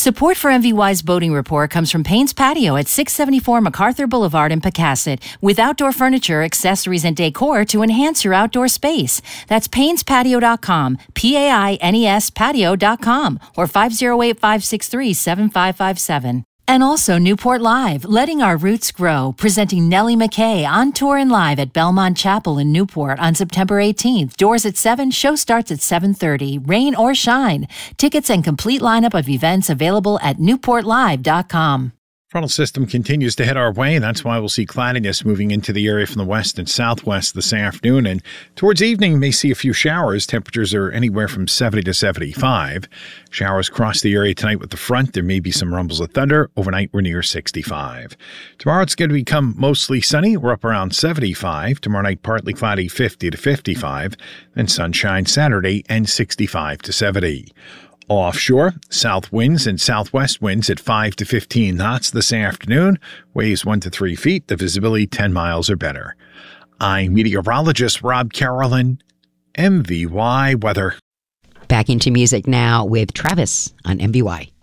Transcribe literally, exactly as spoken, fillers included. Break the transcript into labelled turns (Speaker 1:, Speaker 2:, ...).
Speaker 1: Support for M V Y's Boating Report comes from Payne's Patio at six seventy-four MacArthur Boulevard in Pecasset, with outdoor furniture, accessories, and decor to enhance your outdoor space. That's paynes patio dot com, P A I N E S patio dot com, or five oh eight, five six three, seven five five seven. And also Newport Live, letting our roots grow, presenting Nellie McKay on tour and live at Belmont Chapel in Newport on September eighteenth. Doors at seven, show starts at seven thirty, rain or shine. Tickets and complete lineup of events available at newport live dot com.
Speaker 2: Frontal system continues to head our way. That's why we'll see cloudiness moving into the area from the west and southwest this afternoon. And towards evening, we may see a few showers. Temperatures are anywhere from seventy to seventy-five. Showers cross the area tonight with the front. There may be some rumbles of thunder. Overnight, we're near sixty-five. Tomorrow, it's going to become mostly sunny. We're up around seventy-five. Tomorrow night, partly cloudy, fifty to fifty-five. Then sunshine Saturday and sixty-five to seventy. Offshore, south winds and southwest winds at five to fifteen knots this afternoon. Waves one to three feet. The visibility ten miles or better. I'm meteorologist Rob Carolyn, M V Y Weather.
Speaker 3: Back into music now with Travis on M V Y.